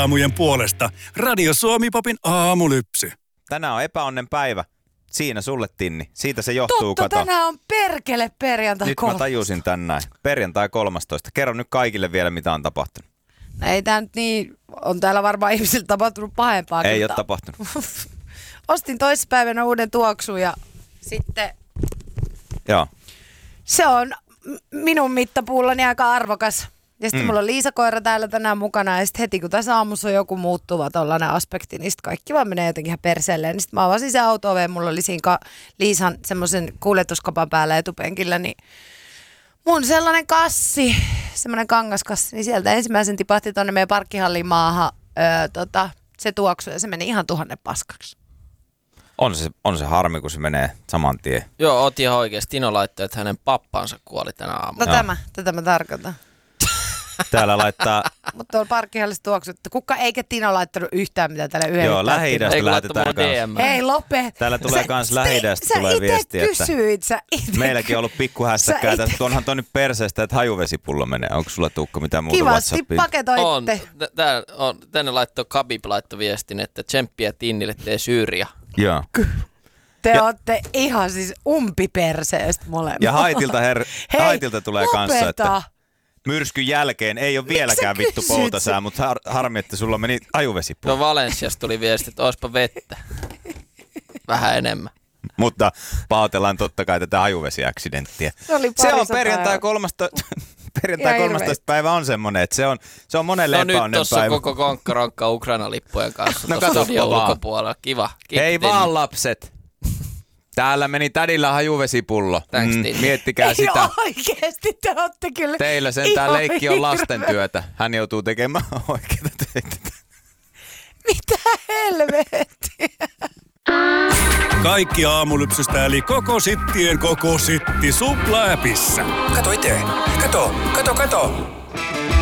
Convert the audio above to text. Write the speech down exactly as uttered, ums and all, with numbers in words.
aamujen puolesta Radio Suomi-popin aamulypsy. Tänään on epäonnen päivä. Siinä sulle, Tinni. Siitä se johtuu, Totta, kato. tänään on perkele perjantai Nyt kolmas. mä tajusin tän näin. Perjantai kolmastoista. Kerro nyt kaikille vielä, mitä on tapahtunut. No ei tää nyt niin, on täällä varmaan ihmisillä tapahtunut pahempaa. Ei mutta ole tapahtunut. Ostin toissapäivänä uuden tuoksun ja sitten Joo. se on m- minun mittapuullani aika arvokas. Ja sitten mm. mulla on Liisa-koira täällä tänään mukana ja sitten heti kun tässä aamussa on joku muuttuva tollainen aspekti, niin sitten kaikki vaan menee jotenkin ihan perseelleen. Niin sitten mä avasin se auto-oveen, mulla oli siinä ka- Liisan semmoisen kuljetuskapan päällä etupenkillä, niin mun sellainen kassi, semmoinen kangaskassi, niin sieltä ensimmäisen tipahti tonne meidän parkkihallin maahan öö, tota, se tuoksu ja se meni ihan tuhannen paskaksi. On se, on se harmi, kun se menee saman tien. Joo, oot ihan oikeasti. Tino laittoi, että hänen pappansa kuoli tänä aamuna. No Joo. tämä, tätä mä tarkoitan. Täällä laittaa... Mutta tuolla parkkihallissa tuoksu, että kuka eikä Tino laittanut yhtään mitään tälle yhdelle. Joo, Lähi-idästä Eikö laittaa lähetetään mulle kanssa. D M? Hei, lopet. Täällä tulee Sä- kans sä- Lähi-idästä sä tulee ite viestiä, että kysyit, sä ite meilläkin on ollut pikkuhässäkkää. Sä ite- Onhan toi nyt perseestä, että hajuvesipullo menee. Onko sulla, Tuukka, mitään muuta Kivasti WhatsAppia? On. paketoitte. T- Tää on. Tänne laittoi Kabib laittoi viestin, että tsemppiä Tinnille tee Syyria. Joo. Te Ja- ootte ihan siis umpiperseestä molemmat. Ja Haitilta, her... Hei, Haitilta tulee kanssa, lopeta. että myrskyn jälkeen ei ole vieläkään sä vittu kysyt poutasää, sen? mutta har- harmi, että sulla meni ajuvesipullo. No Valensiasta tuli viesti, että oispa vettä. Vähän enemmän. Mutta pahoitellaan totta kai tätä ajuvesiaksidenttiä. Se oli Se on parisataa perjantai euroa. kolmastoista. Perjantai Ihan kolmastoista päivä on semmonen, että se on, se on monelle No nyt epäonnen tossa päivä. koko konkkaronkka Ukraina-lippujen kanssa No tuossa katoppa studion vaan. ulkopuolella. Kiva. Kiitti, Hei Tinni. vaan lapset. Täällä meni tädillä hajuvesipullo. Thanks, Tinni. miettikää Ei sitä. oikeesti, te ootte kyllä Teillä sentään ihan leikki on hirveä. lastentyötä. Hän joutuu tekemään oikeita töitä. Mitä helvettiä? Kaikki aamulypsystä eli koko sittien koko sitti supla-äpissä. Kato itse. Kato, kato, kato.